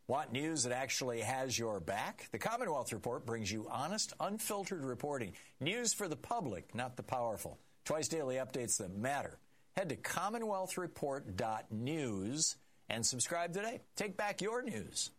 Want news that actually has your back? The Commonwealth Report brings you honest, unfiltered reporting. News for the public, not the powerful. Twice daily updates that matter. Head to commonwealthreport.news and subscribe today. Take back your news.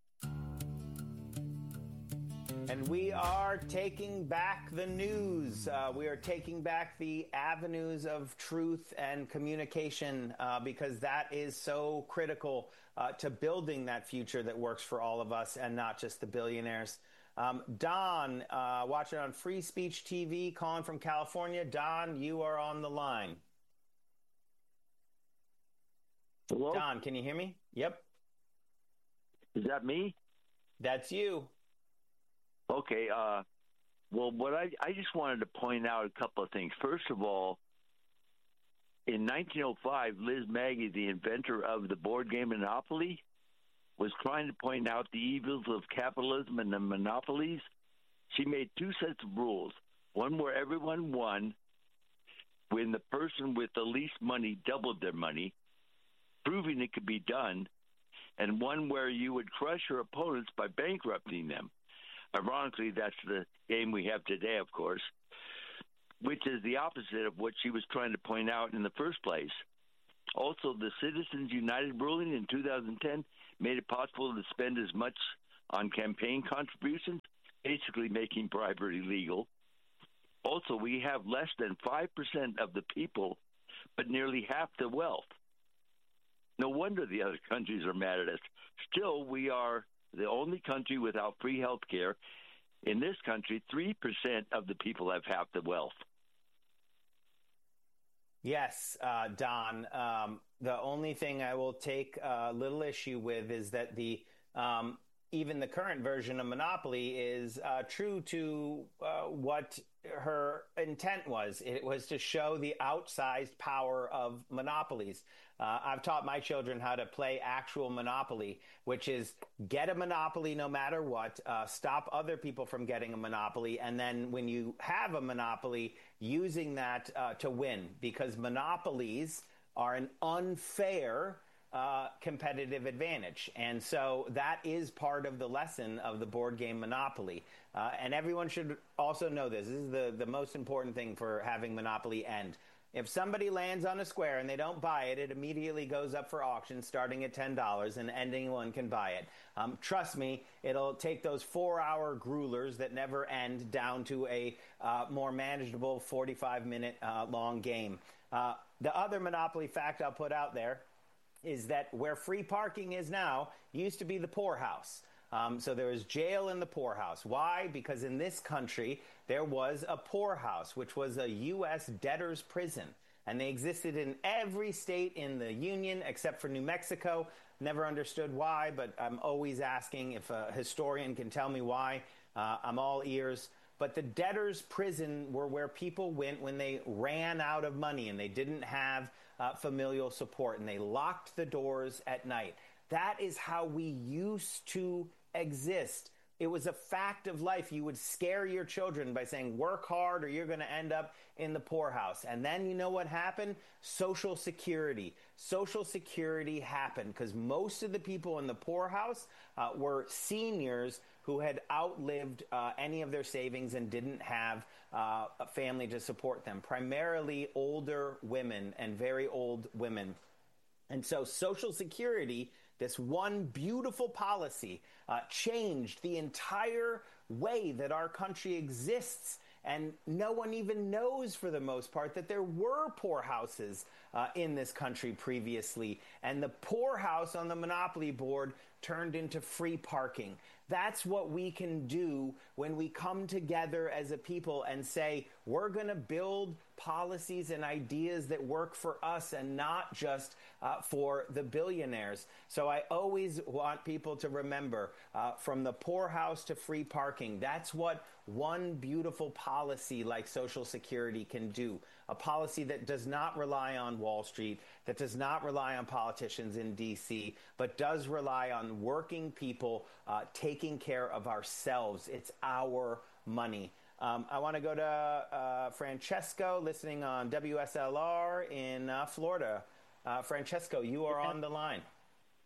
And we are taking back the news. We are taking back the avenues of truth and communication because that is so critical to building that future that works for all of us and not just the billionaires. Don, watching on Free Speech TV, calling from California. Don, you are on the line. Hello? Don, can you hear me? Yep. Is that me? That's you. Okay. Well, what I just wanted to point out a couple of things. First of all, in 1905, Liz Magie, the inventor of the board game Monopoly, was trying to point out the evils of capitalism and the monopolies. She made two sets of rules. One where everyone won when the person with the least money doubled their money, proving it could be done, and one where you would crush your opponents by bankrupting them. Ironically, that's the game we have today, of course, which is the opposite of what she was trying to point out in the first place. Also, the Citizens United ruling in 2010 made it possible to spend as much on campaign contributions, basically making bribery legal. Also, we have less than 5% of the people, but nearly half the wealth. No wonder the other countries are mad at us. Still, we are the only country without free health care. In this country, 3% of the people have half the wealth. Yes, Don. The only thing I will take a little issue with is that even the current version of Monopoly is true to what her intent was. It was to show the outsized power of monopolies. I've taught my children how to play actual Monopoly, which is get a Monopoly no matter what, stop other people from getting a Monopoly, and then when you have a Monopoly, using that to win, because monopolies are an unfair competitive advantage. And so that is part of the lesson of the board game Monopoly. And everyone should also know this. This is the most important thing for having Monopoly end. If somebody lands on a square and they don't buy it, it immediately goes up for auction starting at $10 and anyone can buy it. Trust me, it'll take those 4-hour gruelers that never end down to a more manageable 45-minute long game. The other Monopoly fact I'll put out there is that where free parking is now used to be the poorhouse. So there was jail in the poorhouse. Why? Because in this country, there was a poorhouse, which was a U.S. debtor's prison. And they existed in every state in the Union except for New Mexico. Never understood why, but I'm always asking if a historian can tell me why. I'm all ears. But the debtor's prison were where people went when they ran out of money and they didn't have familial support, and they locked the doors at night. That is how we used to exist. It was a fact of life. You would scare your children by saying, work hard or you're going to end up in the poorhouse. And then you know what happened? Social Security. Social Security happened because most of the people in the poorhouse were seniors who had outlived any of their savings and didn't have a family to support them. Primarily older women and very old women. And so Social Security, this one beautiful policy, changed the entire way that our country exists. And no one even knows, for the most part, that there were poorhouses in this country previously. And the poorhouse on the Monopoly board turned into free parking. That's what we can do when we come together as a people and say, we're going to build policies and ideas that work for us and not just for the billionaires. So I always want people to remember, from the poorhouse to free parking, that's what one beautiful policy like Social Security can do. A policy that does not rely on Wall Street, that does not rely on politicians in D.C., but does rely on working people taking care of ourselves. It's our money. I want to go to Francesco, listening on WSLR in Florida. Francesco, you are on the line.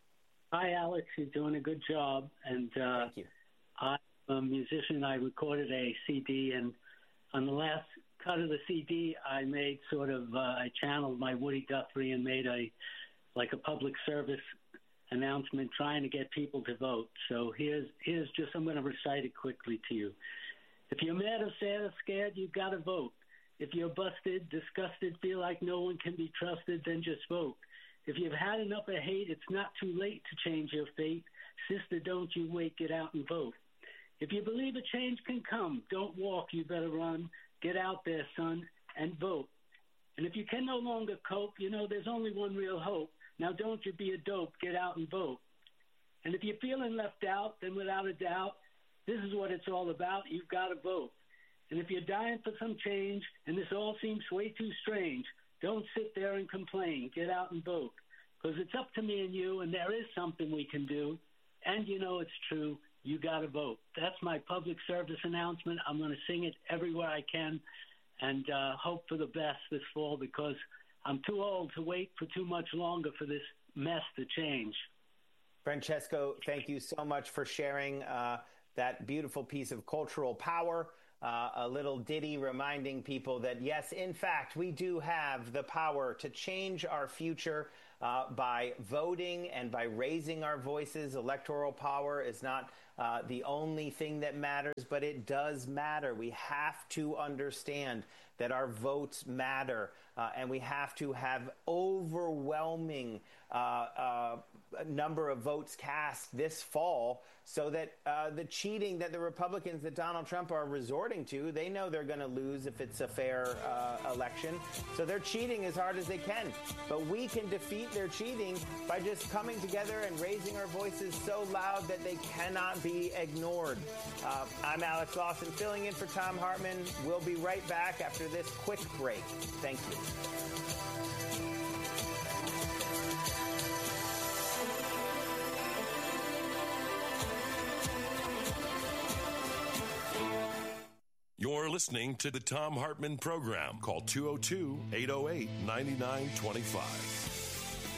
Hi, Alex. You're doing a good job. And Thank you. I'm a musician. I recorded a CD, and on the last cut of the CD, I made I channeled my Woody Guthrie and made a public service announcement trying to get people to vote. So here's just, I'm going to recite it quickly to you. If you're mad or sad or scared, you've got to vote. If you're busted, disgusted, feel like no one can be trusted, then just vote. If you've had enough of hate, it's not too late to change your fate. Sister, don't you wait, get out and vote. If you believe a change can come, don't walk, you better run. Get out there, son, and vote. And if you can no longer cope, there's only one real hope. Now don't you be a dope, get out and vote. And if you're feeling left out, then without a doubt, this is what it's all about, you've got to vote. And if you're dying for some change, and this all seems way too strange, don't sit there and complain. Get out and vote. Because it's up to me and you, and there is something we can do. And it's true. You got to vote. That's my public service announcement. I'm going to sing it everywhere I can and hope for the best this fall, because I'm too old to wait for too much longer for this mess to change. Francesco, thank you so much for sharing that beautiful piece of cultural power. A little ditty reminding people that, yes, in fact, we do have the power to change our future by voting and by raising our voices. Electoral power is not the only thing that matters, but it does matter. We have to understand that our votes matter, and we have to have overwhelming number of votes cast this fall so that the cheating that the Republicans that Donald Trump are resorting to, they know they're going to lose if it's a fair election. So they're cheating as hard as they can. But we can defeat their cheating by just coming together and raising our voices so loud that they cannot be ignored. I'm Alex Lawson, filling in for Thom Hartmann. We'll be right back after this quick break. Thank you. You're listening to the Thom Hartmann Program. Call 202-808-9925.